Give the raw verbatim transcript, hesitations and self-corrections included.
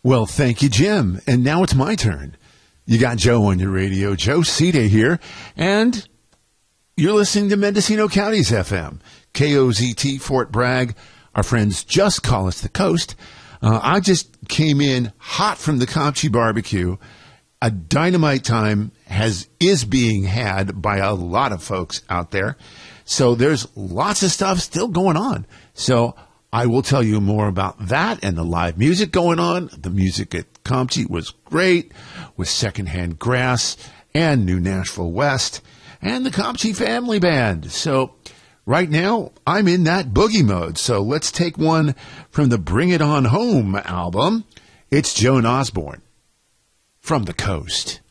Well, thank you, Jim. And now it's my turn. You got Joe on your radio. Joe Cide here. And you're listening to Mendocino County's F M. K O Z T, Fort Bragg. Our friends just call us the Coast. Uh, I just came in hot from the Comchi barbecue. A dynamite time has is being had by a lot of folks out there. So there's lots of stuff still going on. So I will tell you more about that and the live music going on. The music at Comchi was great with Secondhand Grass and New Nashville West and the Comchi Family Band. So right now I'm in that boogie mode. So let's take one from the Bring It On Home album. It's Joan Osborne from the Coast.